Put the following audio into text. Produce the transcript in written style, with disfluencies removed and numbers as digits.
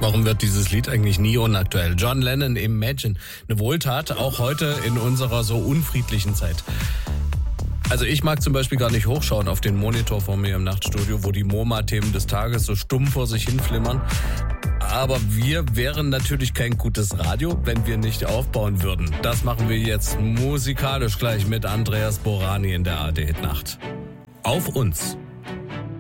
Warum wird dieses Lied eigentlich nie unaktuell? John Lennon, Imagine. Eine Wohltat, auch heute in unserer so unfriedlichen Zeit. Also ich mag zum Beispiel gar nicht hochschauen auf den Monitor vor mir im Nachtstudio, wo die MoMA-Themen des Tages so stumm vor sich hinflimmern. Aber wir wären natürlich kein gutes Radio, wenn wir nicht aufbauen würden. Das machen wir jetzt musikalisch gleich mit Andreas Borani in der ARD-Hit-Nacht. Auf uns!